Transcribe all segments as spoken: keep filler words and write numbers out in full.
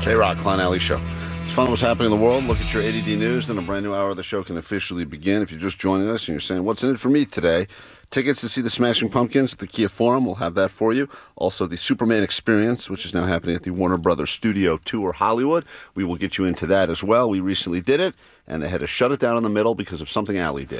K-Rock, Klein Alley Show. It's fun what's happening in the world. Look at your A D D news, then a brand new hour of the show can officially begin. If you're just joining us and you're saying, what's in it for me today? Tickets to see the Smashing Pumpkins at the Kia Forum. We'll have that for you. Also, the Superman Experience, which is now happening at the Warner Brothers Studio Tour Hollywood. We will get you into that as well. We recently did it, and they had to shut it down in the middle because of something Allie did.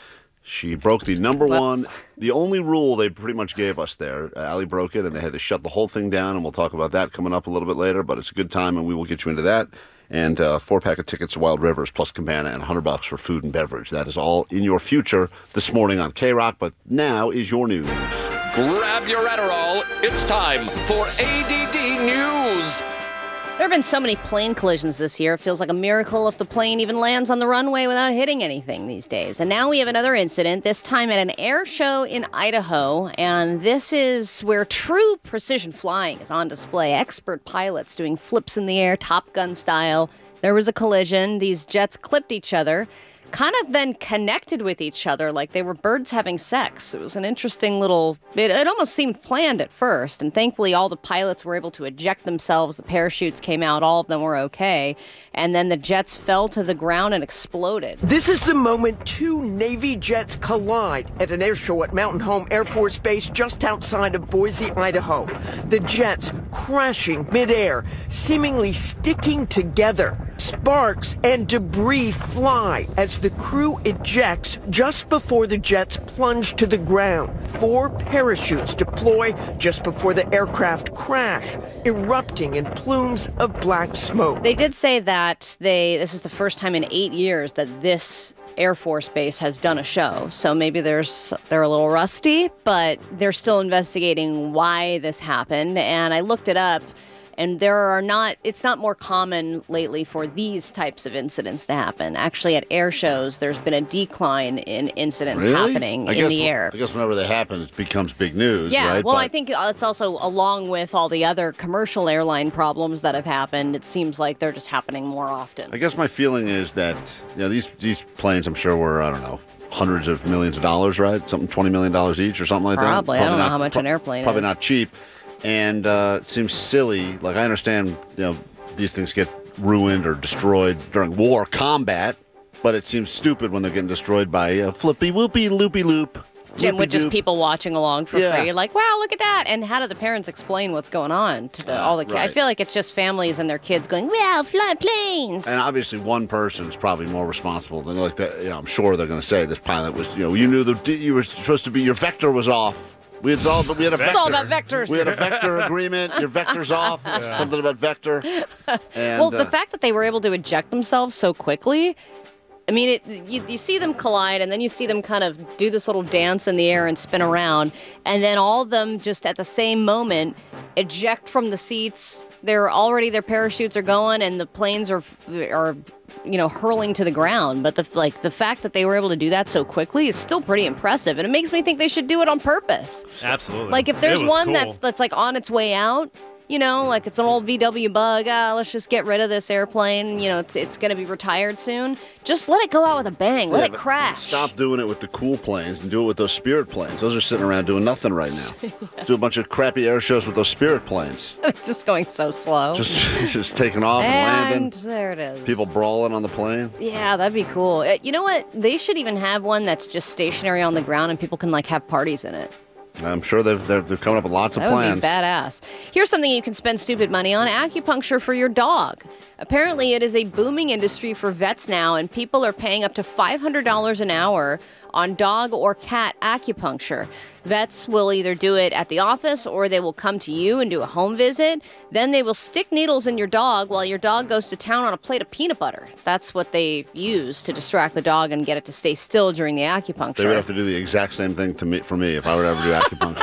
She broke the number one, the only rule they pretty much gave us there. Uh, Allie broke it, and they had to shut the whole thing down, and we'll talk about that coming up a little bit later, but it's a good time, and we will get you into that. And uh, four-pack of tickets to Wild Rivers plus Cabana and one hundred bucks for food and beverage. That is all in your future this morning on K-Rock, but now is your news. Grab your Adderall. It's time for A D D News. There have been so many plane collisions this year. It feels like a miracle if the plane even lands on the runway without hitting anything these days. And now we have another incident, this time at an air show in Idaho. And this is where true precision flying is on display. Expert pilots doing flips in the air, Top Gun style. There was a collision. These jets clipped each other, kind of then connected with each other like they were birds having sex. It was an interesting little, it, it almost seemed planned at first, and thankfully all the pilots were able to eject themselves. The parachutes came out, all of them were okay, and then the jets fell to the ground and exploded. This is the moment two Navy jets collide at an air show at Mountain Home Air Force Base just outside of Boise, Idaho. The jets crashing midair, seemingly sticking together. Sparks and debris fly as the crew ejects just before the jets plunge to the ground. Four parachutes deploy just before the aircraft crash, erupting in plumes of black smoke. They did say that they this is the first time in eight years that this Air Force Base has done a show. So maybe there's they're a little rusty, but they're still investigating why this happened. And I looked it up. And there are not, it's not more common lately for these types of incidents to happen. Actually, at air shows, there's been a decline in incidents really? happening I in guess, the air. I guess whenever they happen, it becomes big news, yeah, right? well, but, I think it's also along with all the other commercial airline problems that have happened, it seems like they're just happening more often. I guess my feeling is that, you know, these, these planes, I'm sure, were, I don't know, hundreds of millions of dollars, right? Something twenty million dollars each or something like Probably. that? Probably. I don't not, know how much pro- an airplane probably is. Probably not cheap. And uh, it seems silly. Like, I understand, you know, these things get ruined or destroyed during war, combat, but it seems stupid when they're getting destroyed by a flippy, whoopy, loopy loop. And with just people watching along for yeah. free. You're like, wow, look at that. And how do the parents explain what's going on to the, all the kids? Right. I feel like it's just families and their kids going, wow, fly planes. And obviously one person's probably more responsible than like that. You know, I'm sure they're going to say this pilot was, you know, you knew the you were supposed to be, your vector was off. We had, all, we had a vector. It's all about vectors. We had a vector agreement. Your vector's off. Yeah. Something about vector. And, well, the uh, fact that they were able to eject themselves so quickly, I mean, it, you, you see them collide, and then you see them kind of do this little dance in the air and spin around, and then all of them just at the same moment eject from the seats. They're already, their parachutes are going, and the planes are, are you know, hurling to the ground. But the like the fact that they were able to do that so quickly is still pretty impressive, and it makes me think they should do it on purpose. Absolutely. Like if there's one cool. that's that's like on its way out, you know, like it's an old V W bug, ah, let's just get rid of this airplane, you know, it's it's going to be retired soon. Just let it go out with a bang. Let yeah, it crash. Stop doing it with the cool planes and do it with those Spirit planes. Those are sitting around doing nothing right now. yeah. Do a bunch of crappy air shows with those Spirit planes. Just going so slow. Just just taking off and, and landing. there it is. People brawling on the plane. Yeah, that'd be cool. Uh, you know what? They should even have one that's just stationary on the ground and people can like have parties in it. I'm sure they've, they're, they're coming up with lots of that plans. Would be badass. Here's something you can spend stupid money on: acupuncture for your dog. Apparently, it is a booming industry for vets now, and people are paying up to five hundred dollars an hour on dog or cat acupuncture. Vets will either do it at the office or they will come to you and do a home visit. Then they will stick needles in your dog while your dog goes to town on a plate of peanut butter. That's what they use to distract the dog and get it to stay still during the acupuncture. They would have to do the exact same thing to me for me if I would ever do acupuncture.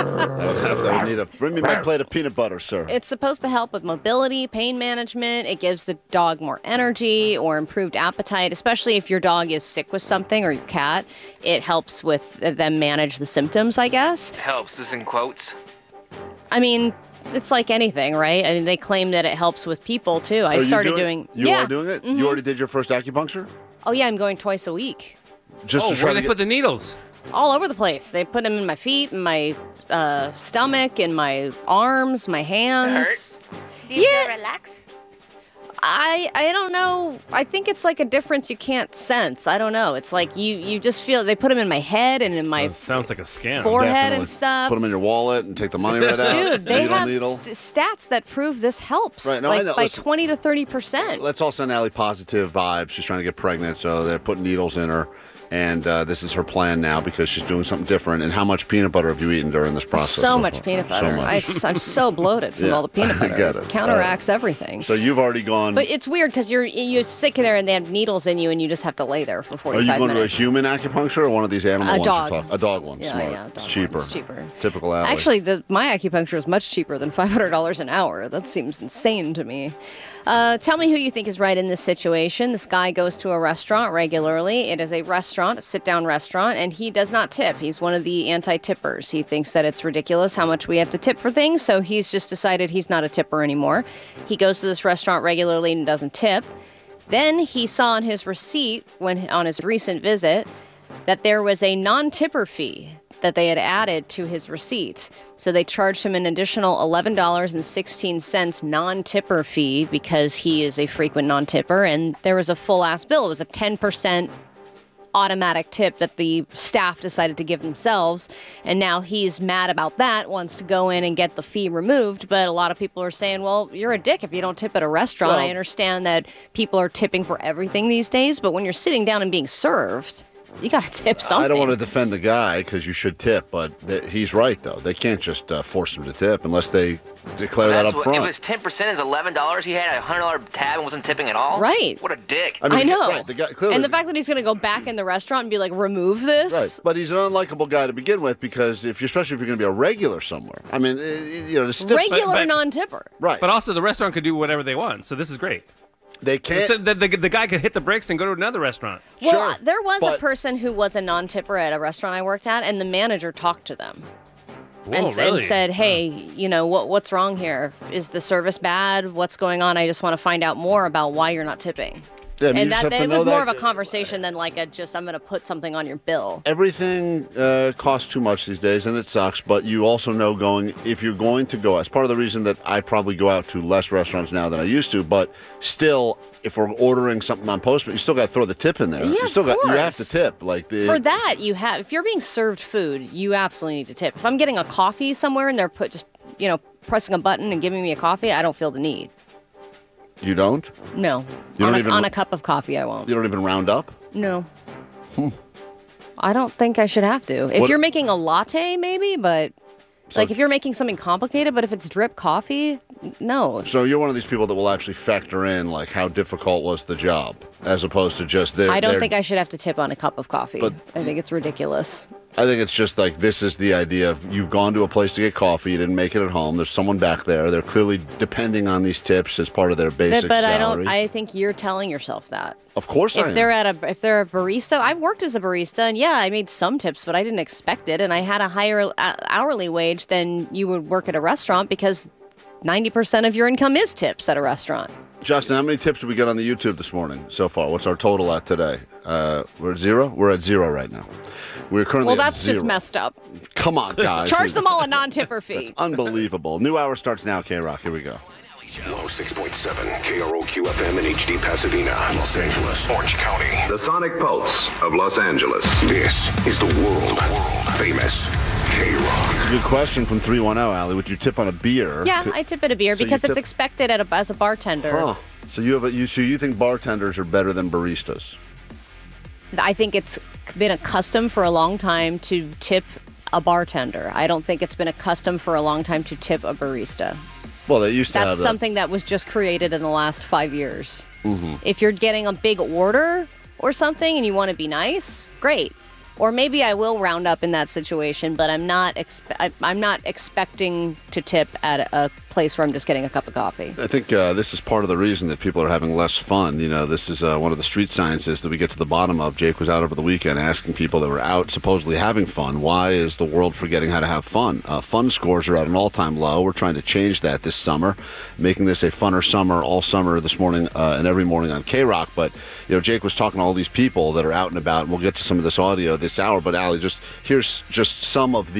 I would have to I would need a bring me my plate of peanut butter, sir. It's supposed to help with mobility, pain management. It gives the dog more energy or improved appetite, especially if your dog is sick with something or your cat. It helps with them manage the symptoms, I guess. Helps is in quotes. I mean, it's like anything, right? I mean, they claim that it helps with people, too. I Are you started doing, doing... You yeah. are doing it? Mm-hmm. You already did your first acupuncture? Oh, yeah, I'm going twice a week. Just oh, to try where to they get... put the needles? All over the place. They put them in my feet, in my uh, stomach, in my arms, my hands. Do you Yeah. feel relaxed? I I don't know. I think it's like a difference you can't sense. I don't know. It's like you, you just feel they put them in my head and in my Well, it sounds like a scam. forehead Definitely. and stuff. Put them in your wallet and take the money right out. Dude, they needle, have needle. st- stats that prove this helps. Right, no, like I know. by Listen, twenty to thirty percent. Let's all send Allie positive vibes. She's trying to get pregnant, so they're putting needles in her. And uh, this is her plan now because she's doing something different. And how much peanut butter have you eaten during this process? So so much far? peanut So butter. much. I, am so bloated from Yeah, all the peanut I butter. get it. Counteracts everything. So you've already gone. But it's weird because you're you sit there and they have needles in you and you just have to lay there for Are forty-five you going minutes. to a human acupuncture or one of these animal A ones? dog. You talk? A dog one. Yeah, Smart. yeah, dog it's one. cheaper. It's cheaper. Typical Allie. Actually, the, my acupuncture is much cheaper than five hundred dollars an hour. That seems insane to me. Uh, tell me who you think is right in this situation. This guy goes to a restaurant regularly. It is a restaurant, a sit-down restaurant, and he does not tip. He's one of the anti-tippers. He thinks that it's ridiculous how much we have to tip for things, so he's just decided he's not a tipper anymore. He goes to this restaurant regularly and doesn't tip. Then he saw on his receipt, when on his recent visit, that there was a non-tipper fee that they had added to his receipt. So they charged him an additional eleven dollars and sixteen cents non-tipper fee because he is a frequent non-tipper, and there was a full-ass bill. It was a ten percent automatic tip that the staff decided to give themselves, and now he's mad about that, wants to go in and get the fee removed. But a lot of people are saying, well, you're a dick if you don't tip at a restaurant. Well, I understand that people are tipping for everything these days, but when you're sitting down and being served, you gotta tip something. I don't want to defend the guy because you should tip, but th- he's right, though. They can't just uh, force him to tip unless they declare that That's up what, front. it was ten percent is eleven dollars. He had a one hundred dollars tab and wasn't tipping at all? Right. What a dick. I, mean, I the guy- know. Right, the guy, clearly, And the fact that he's going to go back in the restaurant and be like, remove this. Right, but he's an unlikable guy to begin with because if you, especially if you're going to be a regular somewhere. I mean, eh, you know, the stiff. Regular But- but- non-tipper. Right, But also, the restaurant could do whatever they want, so this is great. they can't. So the, the, the guy could hit the brakes and go to another restaurant. Well, Sure, there was a but- person who was a non-tipper at a restaurant I worked at, and the manager talked to them. Whoa, and, s- and really? said, hey, you know, what what's wrong here? Is the service bad? What's going on? I just want to find out more about why you're not tipping. Yeah, I mean, you and just that, have to it was know more that- of a conversation than like a just, I'm going to put something on your bill. Everything uh, costs too much these days, and it sucks. But you also know going if you're going to go out. It's part of the reason that I probably go out to less restaurants now than I used to. But still, if we're ordering something on Postmates, you still got to throw the tip in there. Yeah, you still of got you have to course. tip. Like the, For that, you have, if you're being served food, you absolutely need to tip. If I'm getting a coffee somewhere and they're put just, you know, pressing a button and giving me a coffee, I don't feel the need. you don't. No. You on, don't a, even- on a cup of coffee, I won't. You don't even round up. No. I don't think I should have to. If What- you're making a latte, maybe, but So- like if you're making something complicated, but if it's drip coffee, n- no. So you're one of these people that will actually factor in like how difficult was the job, as opposed to just their. I don't their- think I should have to tip on a cup of coffee. But- I think it's ridiculous. I think it's just like this is the idea of you've gone to a place to get coffee, you didn't make it at home. There's someone back there. They're clearly depending on these tips as part of their basic but I salary. don't. I think you're telling yourself that. of course, I If am. they're at a if they're a barista, I've worked as a barista, and yeah, I made some tips, but I didn't expect it, and I had a higher uh, hourly wage than you would work at a restaurant because ninety percent of your income is tips at a restaurant. Justin, how many tips did we get on the YouTube this morning so far? What's our total at today? Uh, we're at zero. We're at zero right now. We're currently Well, at that's zero. just messed up. Come on, guys. Charge them all a non-tipper fee. Unbelievable. New hour starts now. K Rock. Here we go. one oh six point seven K R O Q F M in H D Pasadena, Los Angeles, Orange County. The Sonic Pulse of Los Angeles. This is the world famous K Rock. It's a good question from three one zero, Allie. Would you tip on a beer? Yeah, I tip at a beer So you because it's tip- expected at a, as a bartender. Huh. So you have a, you so you think bartenders are better than baristas? I think it's been a custom for a long time to tip a bartender. I don't think it's been a custom for a long time to tip a barista. Well, they used to That's have that. something that was just created in the last five years. Mm-hmm. If you're getting a big order or something and you want to be nice, great. Or maybe I will round up in that situation, but I'm not expe- I, I'm not expecting to tip at a place where I'm just getting a cup of coffee. I think uh, this is part of the reason that people are having less fun. You know, this is uh, one of the street sciences that we get to the bottom of. Jake was out over the weekend asking people that were out supposedly having fun, why is the world forgetting how to have fun? Uh, fun scores are at an all-time low. We're trying to change that this summer, making this a funner summer all summer this morning uh, and every morning on K Rock. But, you know, Jake was talking to all these people that are out and about, and we'll get to some of this audio this hour. But, Allie, just here's just some of the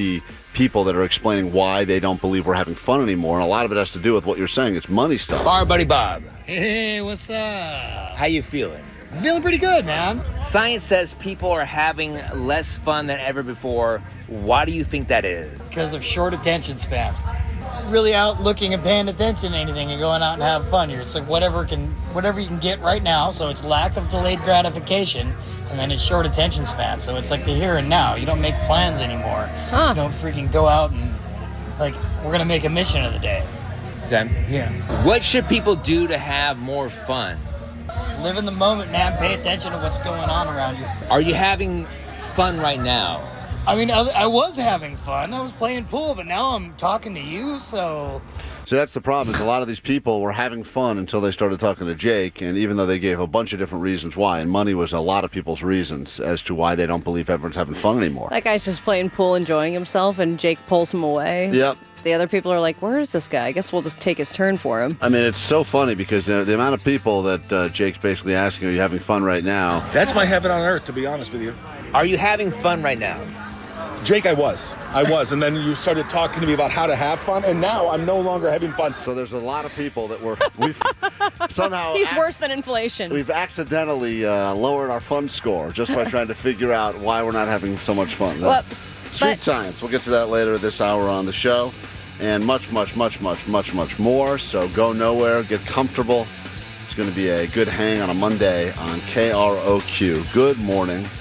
people that are explaining why they don't believe we're having fun anymore, and a lot of it has to do with what you're saying. It's money stuff. Bar Buddy Bob, Hey, what's up? how you feeling? I'm feeling pretty good, man. Science says people are having less fun than ever before. Why do you think that is? Because of short attention spans. Really out looking and paying attention to anything and going out and have fun here. It's like whatever can, whatever you can get right now. So it's lack of delayed gratification, and then it's short attention span. So it's like the here and now. You don't make plans anymore. Huh. You don't freaking go out and like we're gonna make a mission of the day. Okay. Yeah. What should people do to have more fun? Live in the moment, man. Pay attention to what's going on around you. Are you having fun right now? I mean, I, I was having fun. I was playing pool, but now I'm talking to you, so... So that's the problem, is a lot of these people were having fun until they started talking to Jake, and even though they gave a bunch of different reasons why, and money was a lot of people's reasons as to why they don't believe everyone's having fun anymore. That guy's just playing pool, enjoying himself, and Jake pulls him away. Yep. The other people are like, where is this guy? I guess we'll just take his turn for him. I mean, it's so funny because uh, the amount of people that uh, Jake's basically asking, are you having fun right now? That's my heaven on earth, to be honest with you. Are you having fun right now? Jake, I was. I was. And then you started talking to me about how to have fun, and now I'm no longer having fun. So there's a lot of people that were, we've somehow... He's ac- worse than inflation. We've accidentally uh, lowered our fun score just by trying to figure out why we're not having so much fun. Whoops. Street But- science. We'll get to that later this hour on the show. And much, much, much, much, much, much more. So go nowhere. Get comfortable. It's going to be a good hang on a Monday on K R O Q. Good morning.